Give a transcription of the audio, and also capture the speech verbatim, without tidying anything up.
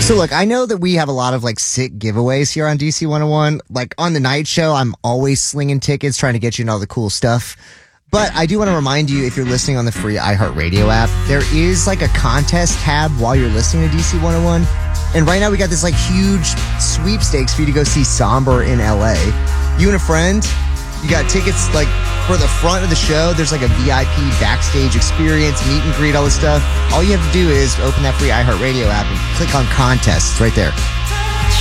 So look, I know that we have a lot of like sick giveaways here on D C one oh one. Like on the night show, I'm always slinging tickets, trying to get you into all the cool stuff. But I do want to remind you, if you're listening on the free iHeartRadio app, there is like a contest tab while you're listening to D C one oh one. And right now we got this like huge sweepstakes for you to go see Somber in L A. You and a friend, you got tickets like for the front of the show. There's like a V I P backstage experience, meet and greet, all this stuff. All you have to do is open that free iHeartRadio app and click on contests right there.